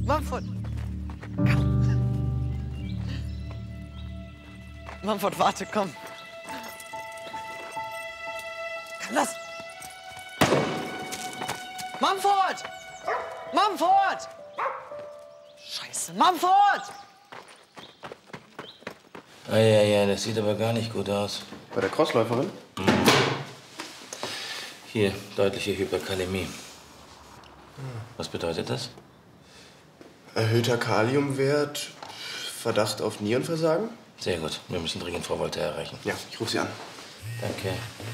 Mumford! Komm. Mumford, warte, komm. Komm, lass! Mumford! Mumford! Scheiße, Mumford! Ja, das sieht aber gar nicht gut aus. Bei der Crossläuferin? Mhm. Hier, deutliche Hyperkalämie. Was bedeutet das? Erhöhter Kaliumwert, Verdacht auf Nierenversagen? Sehr gut. Wir müssen dringend Frau Wolter erreichen. Ja, ich rufe sie an. Danke.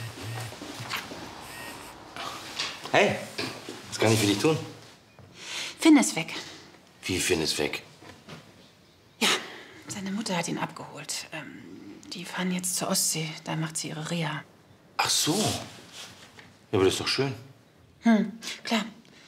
Hey, was kann ich für dich tun? Finn ist weg. Wie Finn ist weg? Ja, seine Mutter hat ihn abgeholt. Die fahren jetzt zur Ostsee. Da macht sie ihre Reha. Ach so. Ja, aber das ist doch schön. Klar.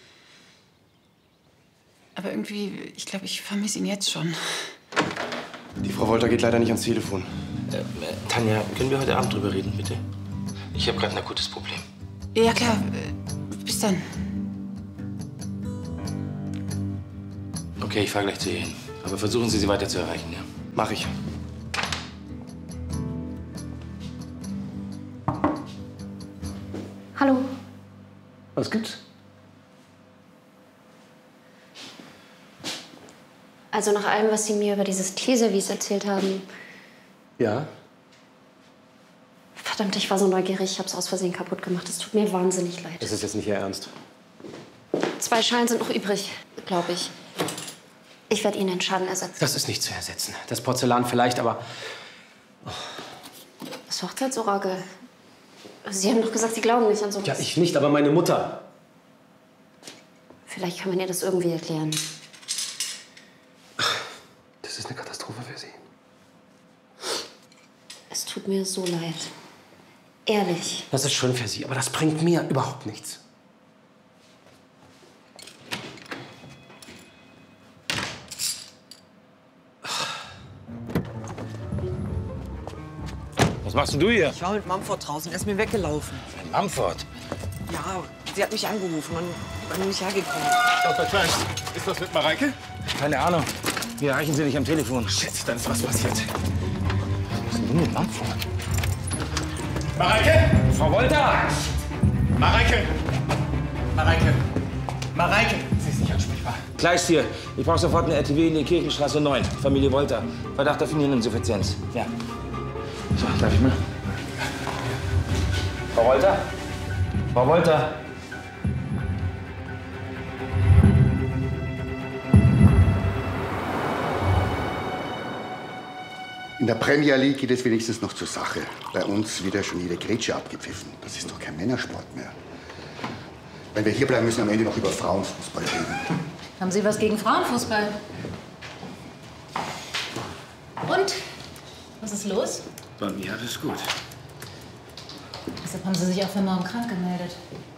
Aber irgendwie, ich glaube, ich vermisse ihn jetzt schon. Die Frau Wolter geht leider nicht ans Telefon. Tanja, können wir heute Abend drüber reden, bitte? Ich habe gerade ein akutes Problem. Ja, klar. Bis dann. Okay, ich fahre gleich zu ihr hin. Aber versuchen Sie, sie weiter zu erreichen, ja? Mach ich. Hallo. Was gibt's? Also nach allem, was Sie mir über dieses Teeservice erzählt haben. Ja? Verdammt, ich war so neugierig. Ich habe es aus Versehen kaputt gemacht. Es tut mir wahnsinnig leid. Das ist jetzt nicht Ihr Ernst. 2 Schalen sind noch übrig, glaube ich. Ich werde Ihnen den Schaden ersetzen. Das ist nicht zu ersetzen. Das Porzellan vielleicht, aber... Das Hochzeitsorakel. Sie haben doch gesagt, Sie glauben nicht an sowas. Ja, ich nicht, aber meine Mutter. Vielleicht kann man ihr das irgendwie erklären. Das ist eine Katastrophe für Sie. Es tut mir so leid. Ehrlich. Das ist schön für Sie, aber das bringt mir überhaupt nichts. Was machst denn du hier? Ich war mit Mumford draußen, er ist mir weggelaufen. Mumford? Ja, sie hat mich angerufen und bin nicht hergekommen. Dr. Trash, ist was mit Mareike? Keine Ahnung. Wir erreichen sie nicht am Telefon. Shit, dann ist was passiert. Was ist denn du mit Mumford? Mareike! Frau Wolter! Mareike! Mareike! Mareike! Sie ist nicht ansprechbar. Gleich hier. Ich brauche sofort eine RTW in die Kirchenstraße 9. Familie Wolter. Verdacht auf Niereninsuffizienz. Ja. So, darf ich mal? Frau Wolter? Frau Wolter? In der Premier League geht es wenigstens noch zur Sache. Bei uns wird ja schon jede Grätsche abgepfiffen. Das ist doch kein Männersport mehr. Wenn wir hier bleiben, müssen wir am Ende noch über Frauenfußball reden. Haben Sie was gegen Frauenfußball? Und? Was ist los? Bei mir alles gut. Deshalb haben Sie sich auch für morgen krank gemeldet.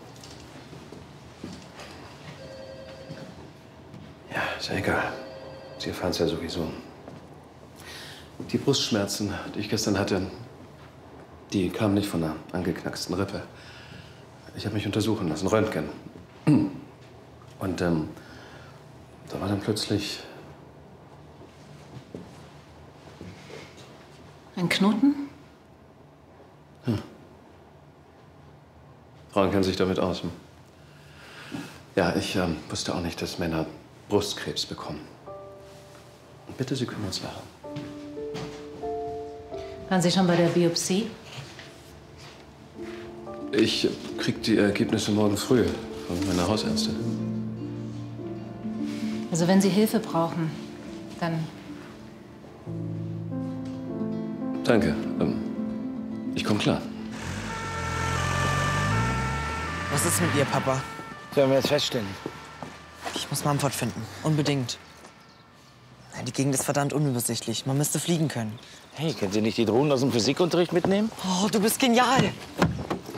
Ja, ist ja egal. Sie erfahren es ja sowieso. Die Brustschmerzen, die ich gestern hatte, die kamen nicht von einer angeknacksten Rippe. Ich habe mich untersuchen lassen, Röntgen. Und da war dann plötzlich... Ein Knoten? Frauen kennen sich damit aus. Ja, ich wusste auch nicht, dass Männer Brustkrebs bekommen. Und bitte, Sie können uns lachen. Waren Sie schon bei der Biopsie? Ich krieg die Ergebnisse morgen früh von meiner Hausärztin. Also wenn Sie Hilfe brauchen, dann... Danke. Ich komme klar. Was ist mit ihr, Papa? Sollen wir jetzt feststellen? Ich muss Mumford finden. Unbedingt. Die Gegend ist verdammt unübersichtlich. Man müsste fliegen können. Hey, können Sie nicht die Drohnen aus dem Physikunterricht mitnehmen? Oh, du bist genial.